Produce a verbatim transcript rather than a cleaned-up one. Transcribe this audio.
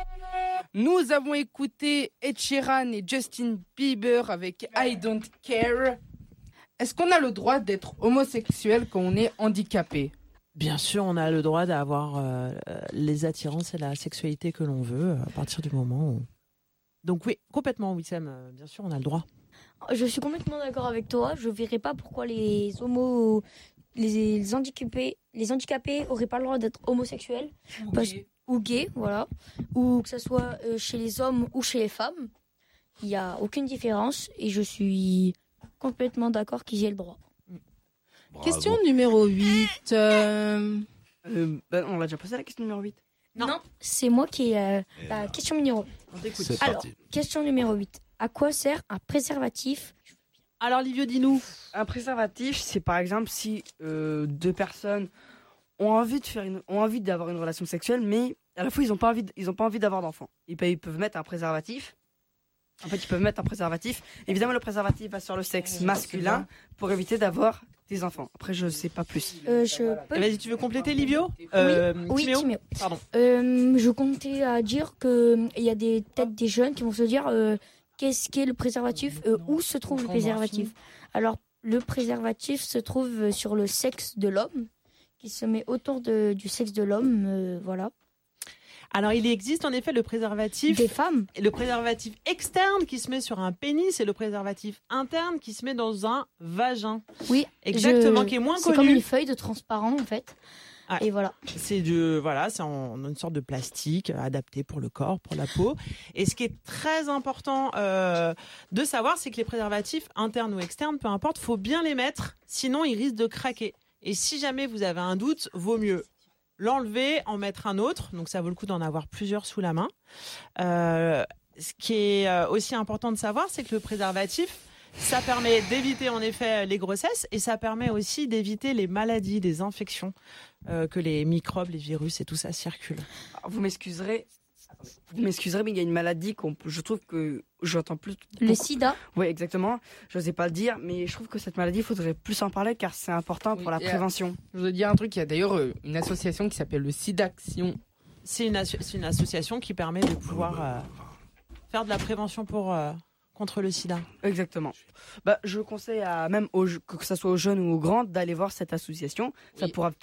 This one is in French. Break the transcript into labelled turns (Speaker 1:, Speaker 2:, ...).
Speaker 1: Nous avons écouté Ed Sheeran et Justin Bieber avec I Don't Care. Est-ce qu'on a le droit d'être homosexuel quand on est handicapé ?
Speaker 2: Bien sûr, on a le droit d'avoir euh, les attirances et la sexualité que l'on veut à partir du moment où... Donc oui, complètement, Wissem, euh, bien sûr, on a le droit.
Speaker 3: Je suis complètement d'accord avec toi. Je ne verrais pas pourquoi les homos, les, les handicapés, les handicapés auraient pas le droit d'être homosexuels.
Speaker 1: Ou
Speaker 3: Parce-
Speaker 1: gay.
Speaker 3: Ou gays, voilà. Ou que ce soit euh, chez les hommes ou chez les femmes. Il n'y a aucune différence et je suis complètement d'accord qu'ils aient le droit.
Speaker 4: Bravo.
Speaker 5: Question numéro huit. euh,
Speaker 6: Euh, bah, on l'a déjà posé la question numéro huit.
Speaker 2: Non.
Speaker 3: C'est moi qui ai euh,
Speaker 4: Et
Speaker 3: la
Speaker 4: là,
Speaker 3: question numéro.
Speaker 2: On t'écoute.
Speaker 4: C'est
Speaker 3: Alors,
Speaker 4: parti.
Speaker 3: question numéro huit. À quoi sert un préservatif ?
Speaker 2: Alors, Livio, dis-nous.
Speaker 6: Un préservatif, c'est par exemple si euh, deux personnes ont envie de faire une, ont envie d'avoir une relation sexuelle, mais à la fois ils n'ont pas envie, de- ils ont pas envie d'avoir d'enfants. Ils, peuvent- ils peuvent mettre un préservatif. En fait, ils peuvent mettre un préservatif. Évidemment, le préservatif va sur le sexe masculin pour éviter d'avoir des enfants. Après, je sais pas plus.
Speaker 3: Euh, je peux...
Speaker 2: Eh, Vas-y, tu veux compléter, Livio euh,
Speaker 3: Oui,
Speaker 2: Timéo
Speaker 3: Timéo.
Speaker 2: Pardon.
Speaker 3: Euh, je comptais à dire que il y a des peut-être des jeunes qui vont se dire euh, qu'est-ce qu'est le préservatif, euh, où se trouve le préservatif. Alors le préservatif se trouve sur le sexe de l'homme, qui se met autour de, du sexe de l'homme, euh, voilà.
Speaker 2: Alors, il existe en effet le préservatif,
Speaker 3: Des femmes.
Speaker 2: le préservatif externe qui se met sur un pénis et le préservatif interne qui se met dans un vagin.
Speaker 3: Oui,
Speaker 2: Exactement,
Speaker 3: je-
Speaker 2: qui est moins
Speaker 3: C'est comme
Speaker 2: connu.
Speaker 3: une feuille de transparent en fait.
Speaker 2: Ouais.
Speaker 3: Et voilà.
Speaker 2: C'est de voilà, c'est en une sorte de plastique adapté pour le corps, pour la peau. Et ce qui est très important euh, de savoir, c'est que les préservatifs internes ou externes, peu importe, faut bien les mettre, sinon ils risquent de craquer. Et si jamais vous avez un doute, vaut mieux l'enlever, en mettre un autre. Donc ça vaut le coup d'en avoir plusieurs sous la main. Euh, ce qui est euh, aussi important de savoir, c'est que le préservatif, ça permet d'éviter en effet les grossesses et ça permet aussi d'éviter les maladies, les infections, euh, que les microbes, les virus et tout ça circulent.
Speaker 6: Alors, vous m'excuserez. Vous m'excuserez, mais il y a une maladie qu'on, je trouve que j'entends plus.
Speaker 3: Le
Speaker 6: beaucoup-
Speaker 3: sida.
Speaker 6: Oui, exactement. Je n'osais pas le dire, mais je trouve que cette maladie, il faudrait plus en parler car c'est important
Speaker 1: Oui,
Speaker 6: pour la
Speaker 1: et, euh,
Speaker 6: prévention.
Speaker 1: Je voudrais dire un truc, il y a d'ailleurs euh, une association qui s'appelle le SIDAction.
Speaker 2: C'est une, asso- c'est une association qui permet de pouvoir euh, faire de la prévention pour, euh, contre le sida.
Speaker 6: Exactement. Bah, je conseille à même aux, que ce soit aux jeunes ou aux grands d'aller voir cette association. Ça
Speaker 1: Oui.
Speaker 6: pourra